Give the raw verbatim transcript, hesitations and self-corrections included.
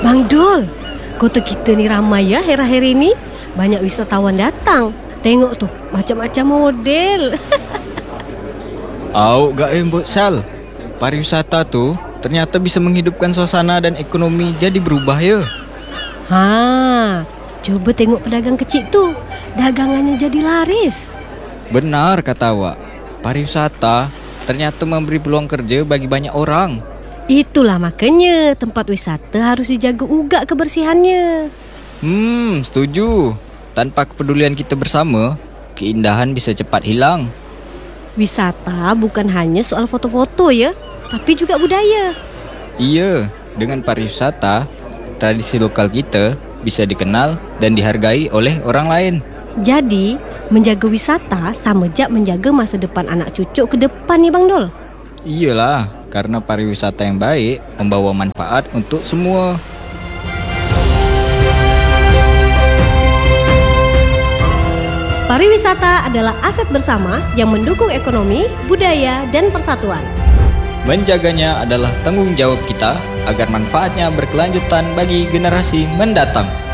Bang Dol, kota kita ni ramai ya akhir-akhir ini. Banyak wisatawan datang. Tengok tu, macam-macam model. Au gak embot Sal. Pariwisata tu ternyata bisa menghidupkan suasana dan ekonomi jadi berubah ya. Ha, coba tengok pedagang kecil tu. Dagangannya jadi laris. Benar kata awak. Pariwisata ternyata memberi peluang kerja bagi banyak orang. Itulah makanya tempat wisata harus dijaga ugak kebersihannya. Hmm, setuju. Tanpa kepedulian kita bersama, keindahan bisa cepat hilang. Wisata bukan hanya soal foto-foto ya, tapi juga budaya. Iya, dengan pariwisata, tradisi lokal kita bisa dikenal dan dihargai oleh orang lain. Jadi, menjaga wisata sama je menjaga masa depan anak cucu ke depan ni Bang Dol. Iyalah, karena pariwisata yang baik membawa manfaat untuk semua. Pariwisata adalah aset bersama yang mendukung ekonomi, budaya, dan persatuan. Menjaganya adalah tanggung jawab kita agar manfaatnya berkelanjutan bagi generasi mendatang.